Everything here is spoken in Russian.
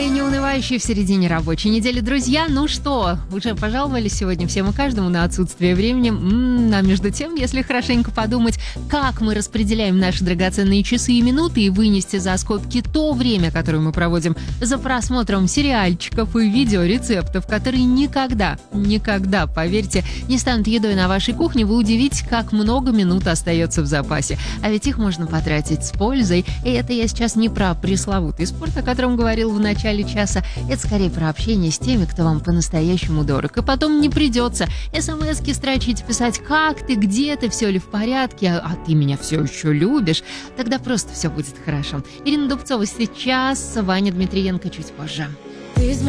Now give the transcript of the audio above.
неунывающие в середине рабочей недели, друзья. Ну что, уже пожаловались сегодня всем и каждому на отсутствие времени. А между тем, если хорошенько подумать, как мы распределяем наши драгоценные часы и минуты и вынести за скобки то время, которое мы проводим за просмотром сериальчиков и видеорецептов, которые никогда, поверьте, не станут едой на вашей кухне, вы удивитесь, как много минут остается в запасе. А ведь их можно потратить с пользой. И это я сейчас не про пресловутый спорт, о котором говорил в начале часа. Это скорее про общение с теми, кто вам по-настоящему дорог. И потом не придется смс-ки строчить, писать, как ты, где ты, все ли в порядке, а ты меня все еще любишь. Тогда просто все будет хорошо. Ирина Дубцова сейчас, Ваня Дмитриенко чуть позже.